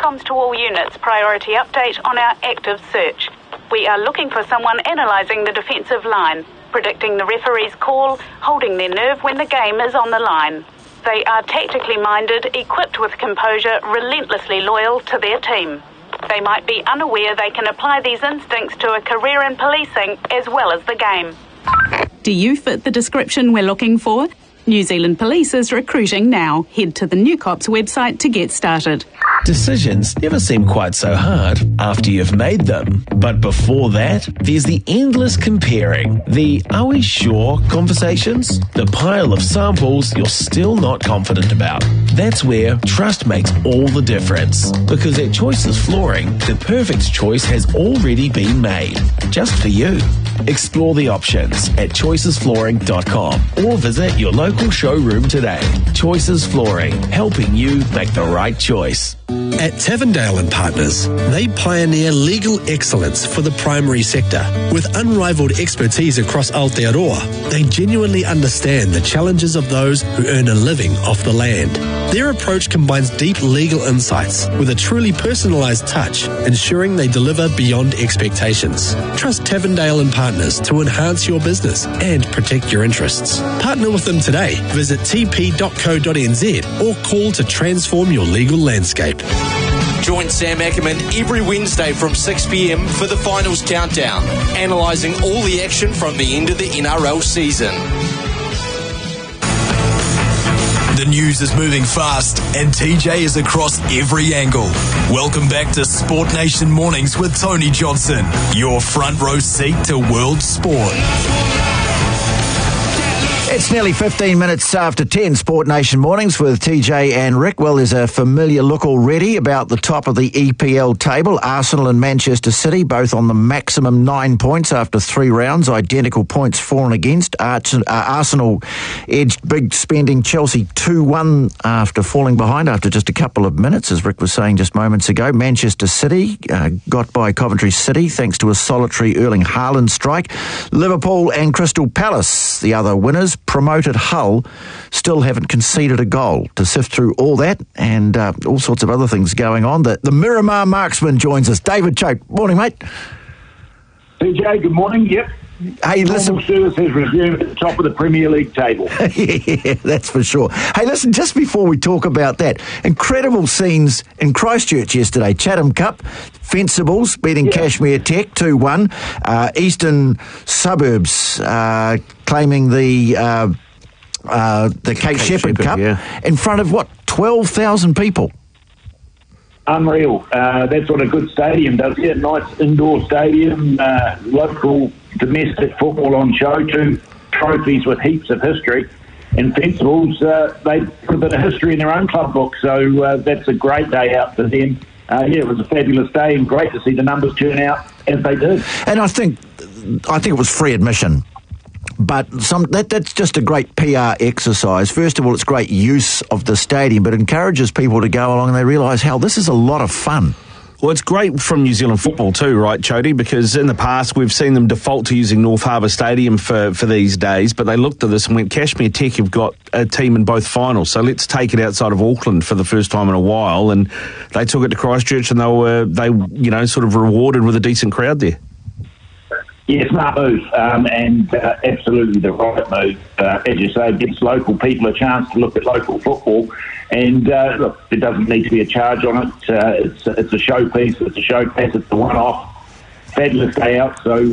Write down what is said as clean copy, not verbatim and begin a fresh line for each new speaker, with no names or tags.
comms to all units priority update on our active search. We are looking for someone analysing the defensive line, predicting the referee's call, holding their nerve when the game is on the line. They are tactically minded, equipped with composure, relentlessly loyal to their team. They might be unaware they can apply these instincts to a career in policing as well as the game.
Do you fit the description we're looking for? New Zealand Police is recruiting now. Head to the New Cops website to get started.
Decisions never seem quite so hard after you've made them. But before that, there's the endless comparing, the "are we sure" conversations, the pile of samples you're still not confident about. That's where trust makes all the difference. Because at Choices Flooring, the perfect choice has already been made, just for you. Explore the options at choicesflooring.com or visit your local showroom today. Choices Flooring, helping you make the right choice.
At Tavendale and Partners, they pioneer legal excellence for the primary sector. With unrivaled expertise across Aotearoa, they genuinely understand the challenges of those who earn a living off the land. Their approach combines deep legal insights with a truly personalised touch, ensuring they deliver beyond expectations. Trust Tavendale and Partners to enhance your business and protect your interests. Partner with them today. Visit tp.co.nz or call to transform your legal landscape.
Join Sam Ackerman every Wednesday from 6 p.m. for the finals countdown, analysing all the action from the end of the NRL season.
The news is moving fast and TJ is across every angle. Welcome back to Sport Nation Mornings with Tony Johnson, your front row seat to world sport.
It's nearly 15 minutes after 10, Sport Nation Mornings with TJ and Rick. Well, there's a familiar look already about the top of the EPL table. Arsenal and Manchester City, both on the maximum 9 points after 3 rounds. Identical points for and against. Arsenal edged big spending Chelsea 2-1 after falling behind after just a couple of minutes, as Rick was saying just moments ago. Manchester City got by Coventry City thanks to a solitary Erling Haaland strike. Liverpool and Crystal Palace, the other winners. Promoted Hull still haven't conceded a goal. To sift through all that and all sorts of other things going on, the Miramar marksman joins us. David Chope. Morning, mate.
TJ, good morning. Yep.
Hey, listen.
Normal service has resumed at the top of the Premier League table.
Yeah, that's for sure. Hey, listen, just before we talk about that, incredible scenes in Christchurch yesterday. Chatham Cup, Fencibles beating Kashmir Tech 2-1. Eastern Suburbs claiming the Cape Shepherd Cup in front of, 12,000 people?
Unreal. That's what a good stadium does. Yeah, nice indoor stadium, local domestic football on show, 2 trophies with heaps of history. And Fencibles, they put a bit of history in their own club book, so that's a great day out for them. It was a fabulous day and great to see the numbers turn out as they did.
And I think it was free admission. But that's just a great PR exercise. First of all, it's great use of the stadium, but encourages people to go along and they realise, hell, this is a lot of fun.
Well, it's great from New Zealand football too, right, Chody? Because in the past we've seen them default to using North Harbour Stadium for these days, but they looked at this and went, Kashmir Tech have got a team in both finals, so let's take it outside of Auckland for the first time in a while. And they took it to Christchurch and they sort of rewarded with a decent crowd there.
Yeah, smart move, and absolutely the right move. As you say, it gives local people a chance to look at local football. And look, there doesn't need to be a charge on it. It's a showpiece, it's a showcase, it's a one-off. Fabulous day out, so